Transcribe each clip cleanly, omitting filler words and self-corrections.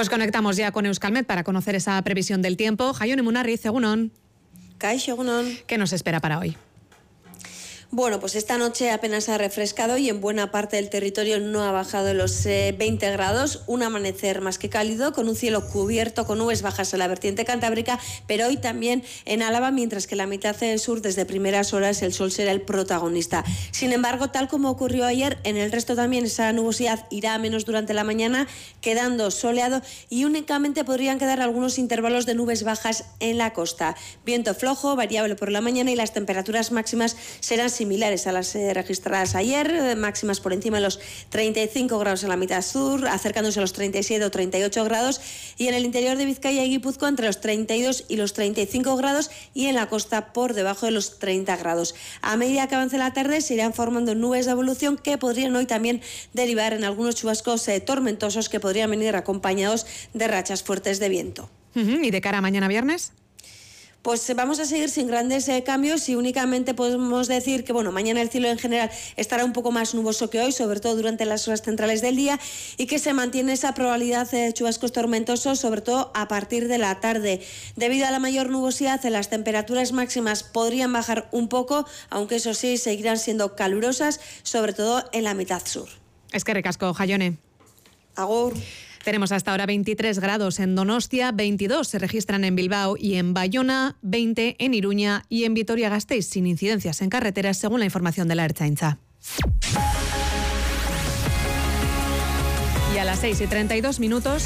Pues conectamos ya con Euskalmet para conocer esa previsión del tiempo. Jaione Munarriz, egunon. Kaixo, egunon. ¿Qué nos espera para hoy? Bueno, pues esta noche apenas ha refrescado y en buena parte del territorio no ha bajado de los 20 grados. Un amanecer más que cálido, con un cielo cubierto con nubes bajas en la vertiente cantábrica, pero hoy también en Álava, mientras que en la mitad sur desde primeras horas el sol será el protagonista. Sin embargo, tal como ocurrió ayer, en el resto también esa nubosidad irá a menos durante la mañana, quedando soleado y únicamente podrían quedar algunos intervalos de nubes bajas en la costa. Viento flojo, variable por la mañana y las temperaturas máximas serán similares a las registradas ayer, máximas por encima de los 35 grados en la mitad sur, acercándose a los 37 o 38 grados, y en el interior de Vizcaya y Guipúzcoa entre los 32 y los 35 grados, y en la costa por debajo de los 30 grados. A medida que avance la tarde se irán formando nubes de evolución que podrían hoy también derivar en algunos chubascos tormentosos que podrían venir acompañados de rachas fuertes de viento. ¿Y de cara a mañana viernes? Pues vamos a seguir sin grandes cambios y únicamente podemos decir que mañana el cielo en general estará un poco más nuboso que hoy, sobre todo durante las horas centrales del día, y que se mantiene esa probabilidad de chubascos tormentosos, sobre todo a partir de la tarde. Debido a la mayor nubosidad, las temperaturas máximas podrían bajar un poco, aunque eso sí, seguirán siendo calurosas, sobre todo en la mitad sur. Eskerrik asko, Jaione. Agur. Tenemos hasta ahora 23 grados en Donostia, 22 se registran en Bilbao y en Bayona, 20 en Iruña y en Vitoria-Gasteiz, sin incidencias en carreteras, según la información de la Ertzaintza. Y a las 6:32.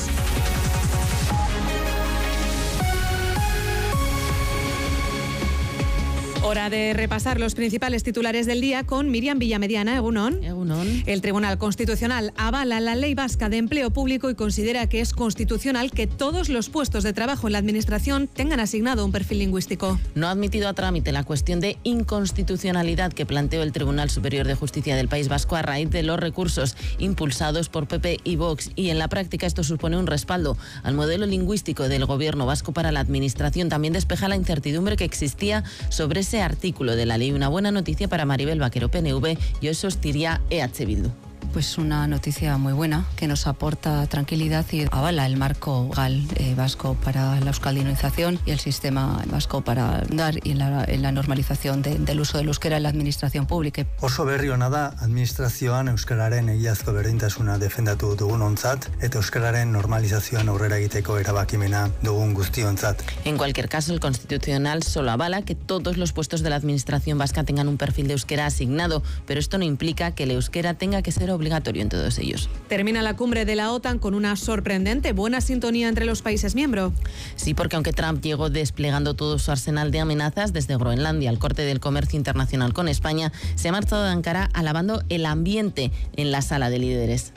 Hora de repasar los principales titulares del día con Miriam Villamediana. Egunon. Egunon. El Tribunal Constitucional avala la Ley Vasca de Empleo Público y considera que es constitucional que todos los puestos de trabajo en la Administración tengan asignado un perfil lingüístico. No ha admitido a trámite la cuestión de inconstitucionalidad que planteó el Tribunal Superior de Justicia del País Vasco a raíz de los recursos impulsados por PP y Vox, y en la práctica esto supone un respaldo al modelo lingüístico del Gobierno vasco para la Administración. También despeja la incertidumbre que existía sobre ese artículo de la ley. Una buena noticia para Maribel Vaquero, PNV, y hoy sostiría EH Bildu. Pues una noticia muy buena que nos aporta tranquilidad y avala el marco legal vasco para la euskaldunización y el sistema vasco para dar en la normalización del uso del euskera en la administración pública. Oso berri ona da administrazioan euskararen egiazko berdintasuna defendatu dugunontzat eta euskararen normalizazioan aurrera egiteko erabakimena dugun guztiontzat. En cualquier caso, el Constitucional solo avala que todos los puestos de la administración vasca tengan un perfil de euskera asignado, pero esto no implica que el euskera tenga que ser obligatorio en todos ellos. Termina la cumbre de la OTAN con una sorprendente buena sintonía entre los países miembros. Sí, porque aunque Trump llegó desplegando todo su arsenal de amenazas, desde Groenlandia al corte del comercio internacional con España, se ha marchado de Ankara alabando el ambiente en la sala de líderes.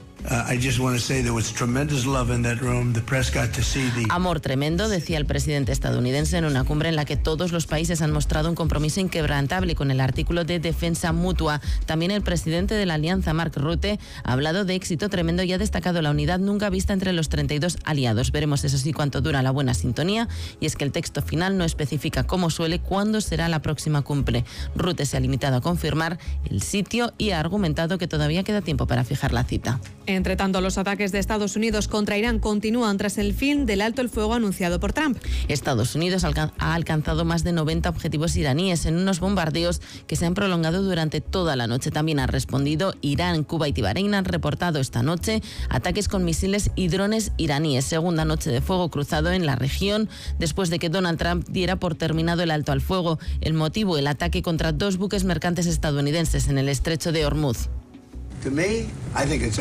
Amor tremendo, decía el presidente estadounidense en una cumbre en la que todos los países han mostrado un compromiso inquebrantable con el artículo de defensa mutua. También el presidente de la alianza, Mark Rutte, ha hablado de éxito tremendo y ha destacado la unidad nunca vista entre los 32 aliados. Veremos eso sí cuánto dura la buena sintonía, y es que el texto final no especifica, como suele, cuándo será la próxima cumbre. Rutte se ha limitado a confirmar el sitio y ha argumentado que todavía queda tiempo para fijar la cita. Entre tanto, los ataques de Estados Unidos contra Irán continúan tras el fin del alto el fuego anunciado por Trump. Estados Unidos ha alcanzado más de 90 objetivos iraníes en unos bombardeos que se han prolongado durante toda la noche. También ha respondido Irán. Kuwait y Bahrein han reportado esta noche ataques con misiles y drones iraníes. Segunda noche de fuego cruzado en la región después de que Donald Trump diera por terminado el alto al fuego. El motivo, el ataque contra 2 buques mercantes estadounidenses en el estrecho de Hormuz.